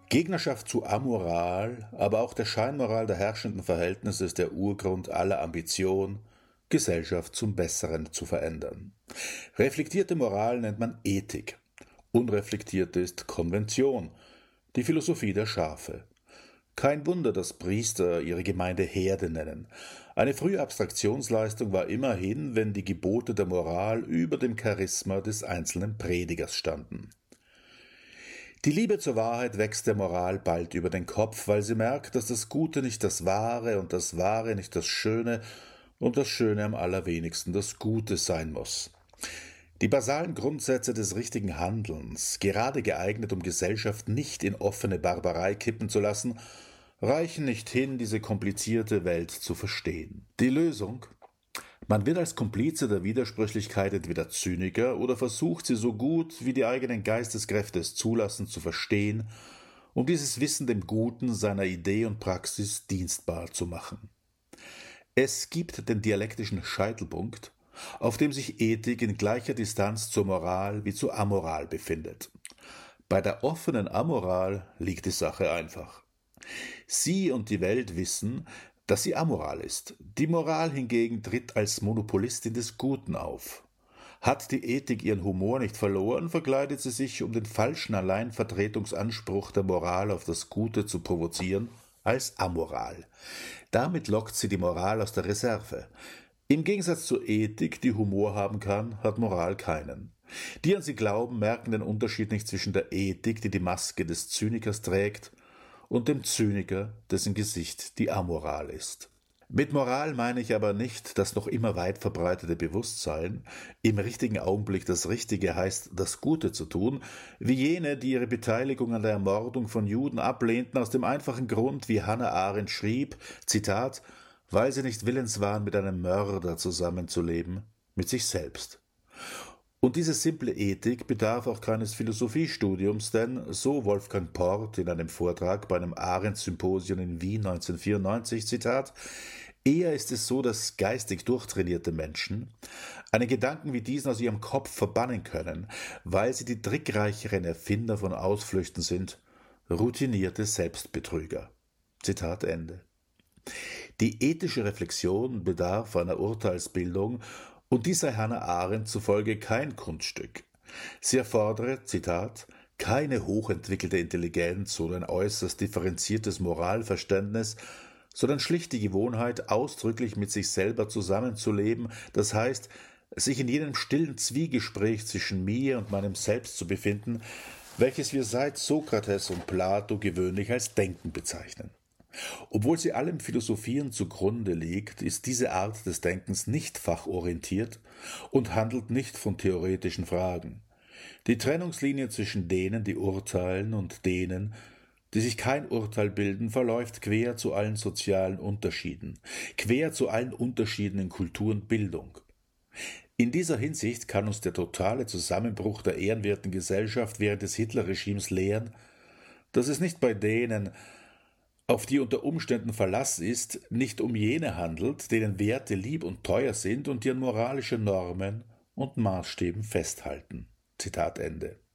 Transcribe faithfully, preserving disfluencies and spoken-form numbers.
Gegnerschaft zu Amoral, aber auch der Scheinmoral der herrschenden Verhältnisse ist der Urgrund aller Ambition, Gesellschaft zum Besseren zu verändern. Reflektierte Moral nennt man Ethik, unreflektierte ist Konvention, die Philosophie der Schafe. Kein Wunder, dass Priester ihre Gemeinde Herde nennen. Eine frühe Abstraktionsleistung war immerhin, wenn die Gebote der Moral über dem Charisma des einzelnen Predigers standen. Die Liebe zur Wahrheit wächst der Moral bald über den Kopf, weil sie merkt, dass das Gute nicht das Wahre und das Wahre nicht das Schöne und das Schöne am allerwenigsten das Gute sein muss. Die basalen Grundsätze des richtigen Handelns, gerade geeignet, um Gesellschaft nicht in offene Barbarei kippen zu lassen, reichen nicht hin, diese komplizierte Welt zu verstehen. Die Lösung? Man wird als Komplize der Widersprüchlichkeit entweder Zyniker oder versucht sie so gut, wie die eigenen Geisteskräfte es zulassen, zu verstehen, um dieses Wissen dem Guten seiner Idee und Praxis dienstbar zu machen. Es gibt den dialektischen Scheitelpunkt, auf dem sich Ethik in gleicher Distanz zur Moral wie zur Amoral befindet. Bei der offenen Amoral liegt die Sache einfach. Sie und die Welt wissen, dass sie amoral ist. Die Moral hingegen tritt als Monopolistin des Guten auf. Hat die Ethik ihren Humor nicht verloren, verkleidet sie sich, um den falschen Alleinvertretungsanspruch der Moral auf das Gute zu provozieren, als amoral. Damit lockt sie die Moral aus der Reserve. Im Gegensatz zur Ethik, die Humor haben kann, hat Moral keinen. Die an sie glauben, merken den Unterschied nicht zwischen der Ethik, die die Maske des Zynikers trägt, und dem Zyniker, dessen Gesicht die Amoral ist. Mit Moral meine ich aber nicht das noch immer weit verbreitete Bewusstsein, im richtigen Augenblick das Richtige heißt, das Gute zu tun, wie jene, die ihre Beteiligung an der Ermordung von Juden ablehnten, aus dem einfachen Grund, wie Hannah Arendt schrieb, Zitat, weil sie nicht willens waren, mit einem Mörder zusammenzuleben, mit sich selbst. Und diese simple Ethik bedarf auch keines Philosophiestudiums, denn, so Wolfgang Port in einem Vortrag bei einem Arendt-Symposium in Wien neunzehnhundertvierundneunzig, Zitat, eher ist es so, dass geistig durchtrainierte Menschen einen Gedanken wie diesen aus ihrem Kopf verbannen können, weil sie die trickreicheren Erfinder von Ausflüchten sind, routinierte Selbstbetrüger. Zitat Ende. Die ethische Reflexion bedarf einer Urteilsbildung, und dies sei Hannah Arendt zufolge kein Kunststück. Sie erfordere, Zitat, keine hochentwickelte Intelligenz oder ein äußerst differenziertes Moralverständnis, sondern schlicht die Gewohnheit, ausdrücklich mit sich selber zusammenzuleben, das heißt, sich in jenem stillen Zwiegespräch zwischen mir und meinem Selbst zu befinden, welches wir seit Sokrates und Plato gewöhnlich als Denken bezeichnen. Obwohl sie allem Philosophieren zugrunde liegt, ist diese Art des Denkens nicht fachorientiert und handelt nicht von theoretischen Fragen. Die Trennungslinie zwischen denen, die urteilen, und denen, die sich kein Urteil bilden, verläuft quer zu allen sozialen Unterschieden, quer zu allen Unterschieden in Kultur und Bildung. In dieser Hinsicht kann uns der totale Zusammenbruch der ehrenwerten Gesellschaft während des Hitlerregimes lehren, dass es nicht bei denen, auf die unter Umständen Verlass ist, nicht um jene handelt, denen Werte lieb und teuer sind und die an moralische Normen und Maßstäben festhalten. Zitat Ende.